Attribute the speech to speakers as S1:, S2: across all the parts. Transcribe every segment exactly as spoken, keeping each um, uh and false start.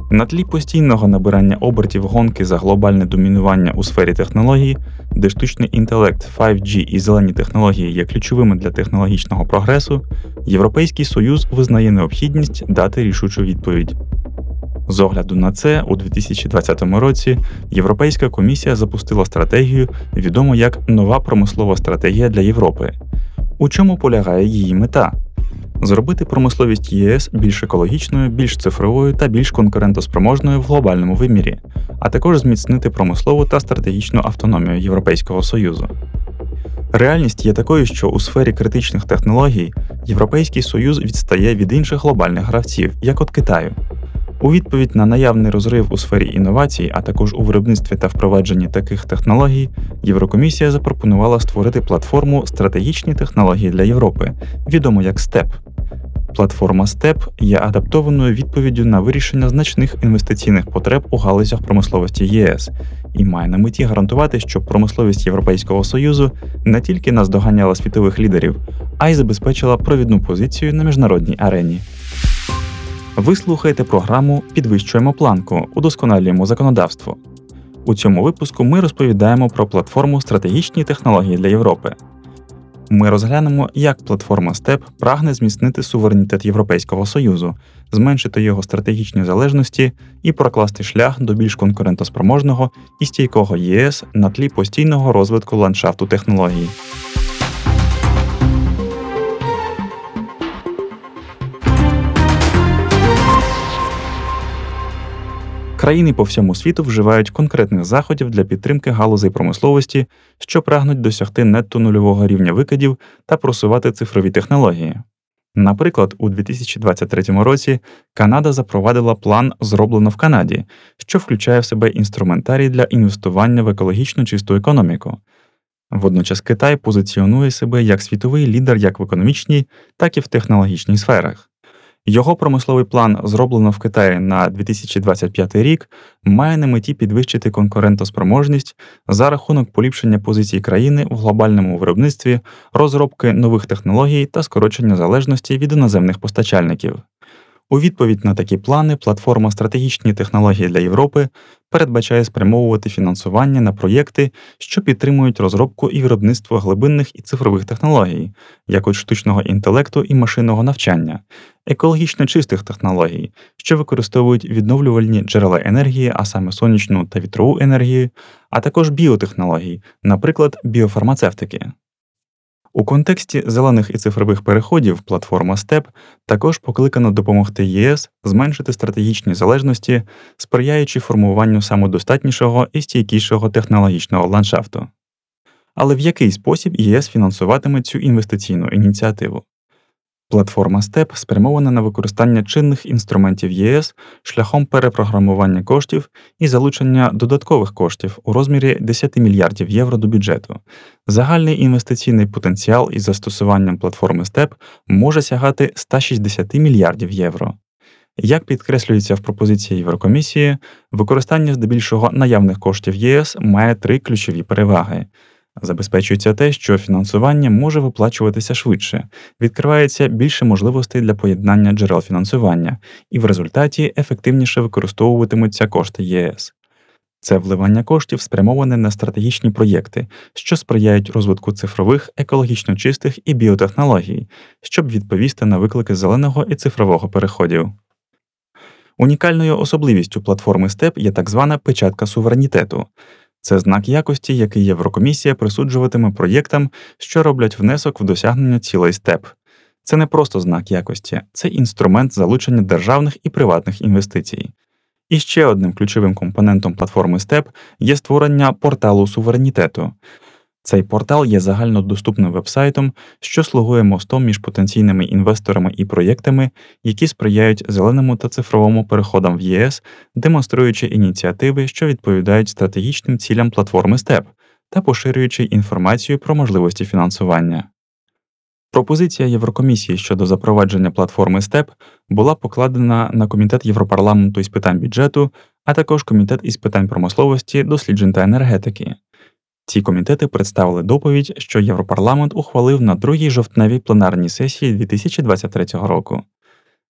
S1: На тлі постійного набирання обертів гонки за глобальне домінування у сфері технологій, де штучний інтелект, файв джі і зелені технології є ключовими для технологічного прогресу, Європейський Союз визнає необхідність дати рішучу відповідь. З огляду на це, у дві тисячі двадцятому році Європейська комісія запустила стратегію, відому як «Нова промислова стратегія для Європи». У чому полягає її мета? Зробити промисловість ЄС більш екологічною, більш цифровою та більш конкурентоспроможною в глобальному вимірі, а також зміцнити промислову та стратегічну автономію Європейського Союзу. Реальність є такою, що у сфері критичних технологій Європейський Союз відстає від інших глобальних гравців, як от Китаю. У відповідь на наявний розрив у сфері інновацій, а також у виробництві та впровадженні таких технологій, Єврокомісія запропонувала створити платформу «Стратегічні технології для Європи», відому як степ. Платформа степ є адаптованою відповіддю на вирішення значних інвестиційних потреб у галузях промисловості ЄС і має на меті гарантувати, щоб промисловість Європейського Союзу не тільки наздоганяла світових лідерів, а й забезпечила провідну позицію на міжнародній арені. Ви слухаєте програму «Підвищуємо планку. Удосконалюємо законодавство». У цьому випуску ми розповідаємо про платформу «Стратегічні технології для Європи». Ми розглянемо, як платформа степ прагне зміцнити суверенітет Європейського Союзу, зменшити його стратегічні залежності і прокласти шлях до більш конкурентоспроможного і стійкого ЄС на тлі постійного розвитку ландшафту технологій. Країни по всьому світу вживають конкретних заходів для підтримки галузей промисловості, що прагнуть досягти нетто нульового рівня викидів та просувати цифрові технології. Наприклад, у дві тисячі двадцять третьому році Канада запровадила план «Зроблено в Канаді», що включає в себе інструментарій для інвестування в екологічно чисту економіку. Водночас Китай позиціонує себе як світовий лідер як в економічній, так і в технологічній сферах. Його промисловий план «Зроблено в Китаї» на дві тисячі двадцять п'ятий рік має на меті підвищити конкурентоспроможність за рахунок поліпшення позицій країни в глобальному виробництві, розробки нових технологій та скорочення залежності від іноземних постачальників. У відповідь на такі плани платформа «Стратегічні технології для Європи» передбачає спрямовувати фінансування на проєкти, що підтримують розробку і виробництво глибинних і цифрових технологій, як от штучного інтелекту і машинного навчання, екологічно чистих технологій, що використовують відновлювальні джерела енергії, а саме сонячну та вітрову енергію, а також біотехнологій, наприклад, біофармацевтики. У контексті зелених і цифрових переходів платформа степ також покликана допомогти ЄС зменшити стратегічні залежності, сприяючи формуванню самодостатнішого і стійкішого технологічного ландшафту. Але в який спосіб ЄС фінансуватиме цю інвестиційну ініціативу? Платформа степ спрямована на використання чинних інструментів ЄС шляхом перепрограмування коштів і залучення додаткових коштів у розмірі десять мільярдів євро до бюджету. Загальний інвестиційний потенціал із застосуванням платформи степ може сягати сто шістдесят мільярдів євро. Як підкреслюється в пропозиції Єврокомісії, використання здебільшого наявних коштів ЄС має три ключові переваги. Забезпечується те, що фінансування може виплачуватися швидше, відкривається більше можливостей для поєднання джерел фінансування, і в результаті ефективніше використовуватимуться кошти ЄС. Це вливання коштів спрямоване на стратегічні проєкти, що сприяють розвитку цифрових, екологічно чистих і біотехнологій, щоб відповісти на виклики зеленого і цифрового переходів. Унікальною особливістю платформи степ є так звана печатка суверенітету. Це знак якості, який Єврокомісія присуджуватиме проєктам, що роблять внесок в досягнення цілей степ. Це не просто знак якості, це інструмент залучення державних і приватних інвестицій. І ще одним ключовим компонентом платформи степ є створення порталу суверенітету. Цей портал є загальнодоступним вебсайтом, що слугує мостом між потенційними інвесторами і проєктами, які сприяють зеленому та цифровому переходам в ЄС, демонструючи ініціативи, що відповідають стратегічним цілям платформи степ, та поширюючи інформацію про можливості фінансування. Пропозиція Єврокомісії щодо запровадження платформи степ була покладена на Комітет Європарламенту із питань бюджету, а також Комітет із питань промисловості, досліджень та енергетики. Ці комітети представили доповідь, що Європарламент ухвалив на другій жовтневій пленарній сесії дві тисячі двадцять третього року.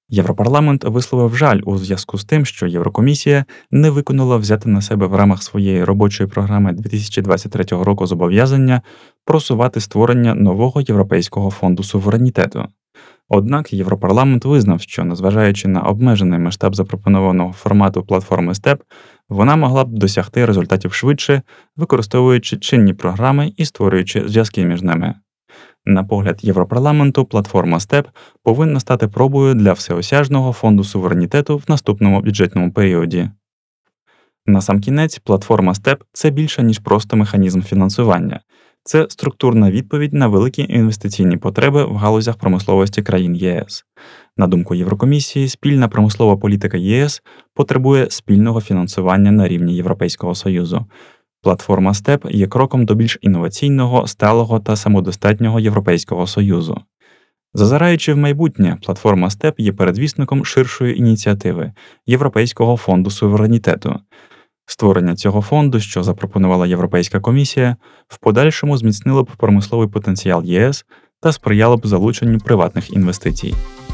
S1: Європарламент висловив жаль у зв'язку з тим, що Єврокомісія не виконала взяти на себе в рамах своєї робочої програми дві тисячі двадцять третього року зобов'язання просувати створення нового Європейського фонду суверенітету. Однак Європарламент визнав, що, незважаючи на обмежений масштаб запропонованого формату платформи степ, вона могла б досягти результатів швидше, використовуючи чинні програми і створюючи зв'язки між ними. На погляд Європарламенту, платформа степ повинна стати пробою для всеосяжного фонду суверенітету в наступному бюджетному періоді. Насамкінець, платформа степ – це більше, ніж просто механізм фінансування. Це структурна відповідь на великі інвестиційні потреби в галузях промисловості країн ЄС. На думку Єврокомісії, спільна промислова політика ЄС потребує спільного фінансування на рівні Європейського Союзу. Платформа степ є кроком до більш інноваційного, сталого та самодостатнього Європейського Союзу. Зазираючи в майбутнє, платформа степ є передвісником ширшої ініціативи – Європейського фонду суверенітету. Створення цього фонду, що запропонувала Європейська комісія, в подальшому зміцнило б промисловий потенціал ЄС та сприяло б залученню приватних інвестицій.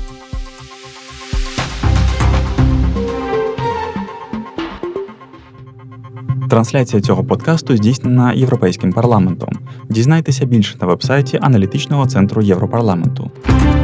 S1: Трансляція цього подкасту здійснена Європейським парламентом. Дізнайтеся більше на вебсайті аналітичного центру Європарламенту.